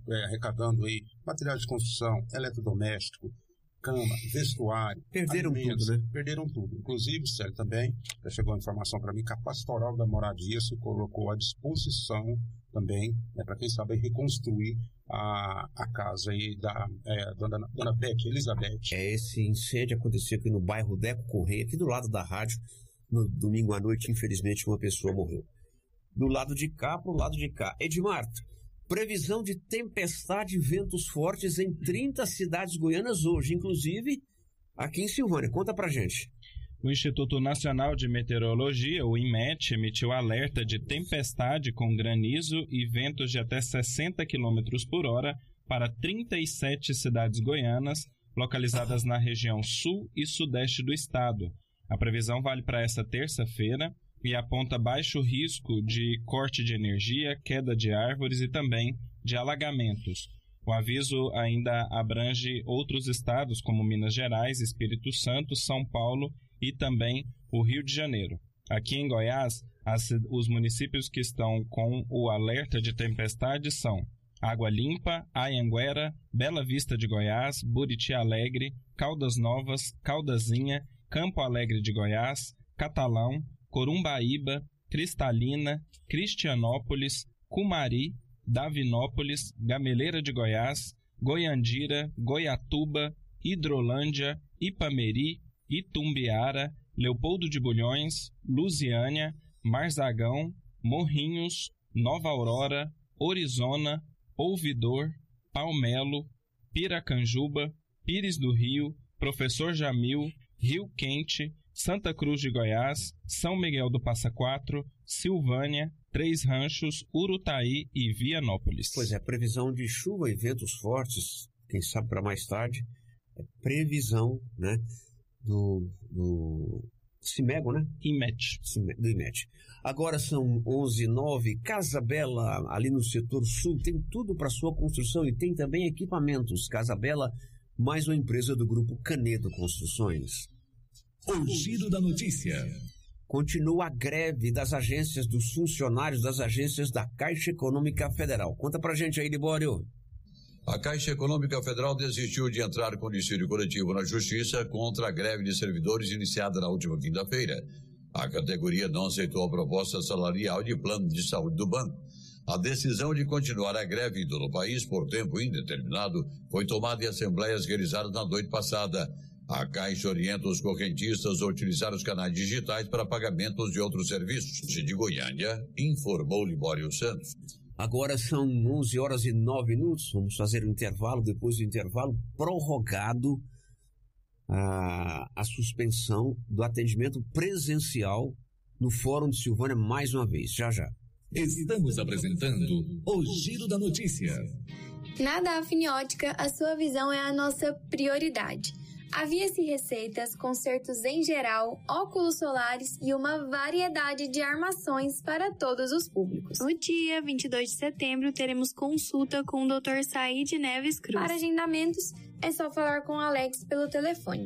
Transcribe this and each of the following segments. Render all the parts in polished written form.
arrecadando aí material de construção, eletrodoméstico, cama, vestuário, perderam alimentos, tudo, né? Perderam tudo. Inclusive, Célio, também, já chegou a informação para mim que a Pastoral da Moradia se colocou à disposição também, para quem sabe reconstruir a casa aí da dona Beth, Elizabeth. Esse incêndio aconteceu aqui no bairro Deco Correia, aqui do lado da rádio, no domingo à noite. Infelizmente uma pessoa morreu. Do lado de cá pro lado de cá. Edmar, previsão de tempestade e ventos fortes em 30 cidades goianas hoje, inclusive aqui em Silvânia. Conta pra gente. O Instituto Nacional de Meteorologia, o INMET, emitiu alerta de tempestade com granizo e ventos de até 60 km por hora para 37 cidades goianas, localizadas na região sul e sudeste do estado. A previsão vale para essa terça-feira e aponta baixo risco de corte de energia, queda de árvores e também de alagamentos. O aviso ainda abrange outros estados como Minas Gerais, Espírito Santo, São Paulo e também o Rio de Janeiro. Aqui em Goiás, os municípios que estão com o alerta de tempestade são Água Limpa, Anhanguera, Bela Vista de Goiás, Buriti Alegre, Caldas Novas, Caldazinha, Campo Alegre de Goiás, Catalão, Corumbaíba, Cristalina, Cristianópolis, Cumari, Davinópolis, Gameleira de Goiás, Goiandira, Goiatuba, Hidrolândia, Ipameri, Itumbiara, Leopoldo de Bulhões, Lusiânia, Marzagão, Morrinhos, Nova Aurora, Orizona, Ouvidor, Palmelo, Piracanjuba, Pires do Rio, Professor Jamil, Rio Quente, Santa Cruz de Goiás, São Miguel do Passa Quatro, Silvânia, Três Ranchos, Urutaí e Vianópolis. Pois é, previsão de chuva e ventos fortes, quem sabe para mais tarde, é previsão, né, do Cimego, né? INMET. Do INMET. Agora são 11h09, Casa Bela, ali no setor sul, tem tudo para sua construção e tem também equipamentos. Casa Bela, mais uma empresa do grupo Canedo Construções. O giro da notícia. Continua a greve das agências, dos funcionários das agências da Caixa Econômica Federal. Conta pra gente aí, Libório. A Caixa Econômica Federal desistiu de entrar com dissídio coletivo na Justiça contra a greve de servidores iniciada na última quinta-feira. A categoria não aceitou a proposta salarial de plano de saúde do banco. A decisão de continuar a greve em todo o país por tempo indeterminado foi tomada em assembleias realizadas na noite passada. A Caixa orienta os correntistas a utilizar os canais digitais para pagamentos de outros serviços. De Goiânia, informou Libório Santos. Agora são 11h09. Vamos fazer um intervalo. Depois do intervalo, prorrogado a suspensão do atendimento presencial no Fórum de Silvânia mais uma vez. Já. Estamos apresentando o Giro da Notícia. Na Dafniótica, a sua visão é a nossa prioridade. Havia-se receitas, consertos em geral, óculos solares e uma variedade de armações para todos os públicos. No dia 22 de setembro, teremos consulta com o Dr. Said Neves Cruz. Para agendamentos, é só falar com o Alex pelo telefone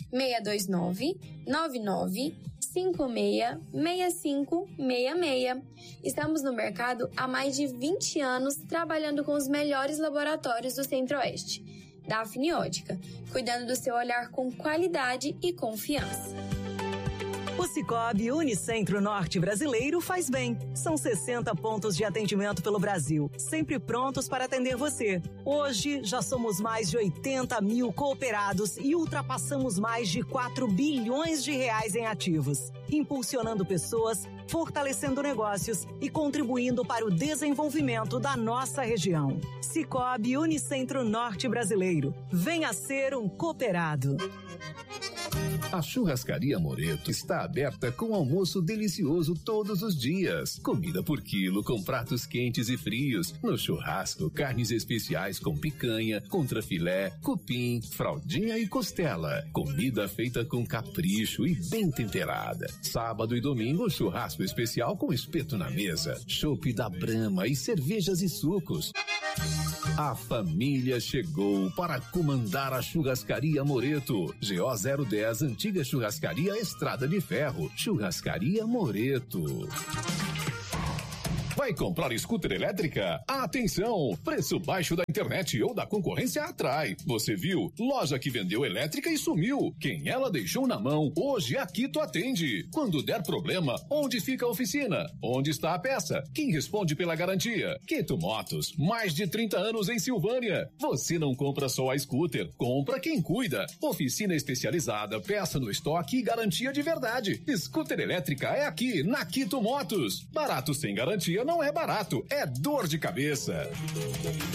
629-9956-6566. Estamos no mercado há mais de 20 anos, trabalhando com os melhores laboratórios do Centro-Oeste. Dafniótica, cuidando do seu olhar com qualidade e confiança. O Sicoob Unicentro Norte Brasileiro faz bem. São 60 pontos de atendimento pelo Brasil, sempre prontos para atender você. Hoje, já somos mais de 80 mil cooperados e ultrapassamos mais de 4 bilhões de reais em ativos, impulsionando pessoas, fortalecendo negócios e contribuindo para o desenvolvimento da nossa região. Sicoob Unicentro Norte Brasileiro. Venha ser um cooperado. A Churrascaria Moreto está aberta com almoço delicioso todos os dias. Comida por quilo com pratos quentes e frios. No churrasco, carnes especiais com picanha, contrafilé, cupim, fraldinha e costela. Comida feita com capricho e bem temperada. Sábado e domingo, churrasco especial com espeto na mesa. Chopp da Brahma e cervejas e sucos. A família chegou para comandar a Churrascaria Moreto. GO 010, antiga Churrascaria Estrada de Ferro. Churrascaria Moreto. Vai comprar scooter elétrica? Atenção! Preço baixo da internet ou da concorrência atrai. Você viu? Loja que vendeu elétrica e sumiu. Quem ela deixou na mão, hoje a Quito atende. Quando der problema, onde fica a oficina? Onde está a peça? Quem responde pela garantia? Quito Motos, mais de 30 anos em Silvânia. Você não compra só a scooter, compra quem cuida. Oficina especializada, peça no estoque e garantia de verdade. Scooter elétrica é aqui, na Quito Motos. Barato sem garantia não é barato, é dor de cabeça.